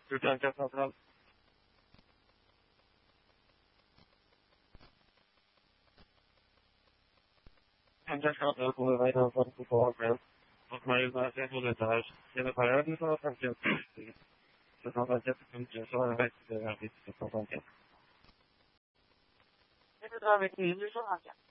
Utan kan framförallt Antes framförallt kommer vara en form på bakgrund. Och man vill bara se på det här. Genom paraden så har man inte så kan man jättepunkter så har jag rätt till det här viktigt på banken. Det drar vi till så här.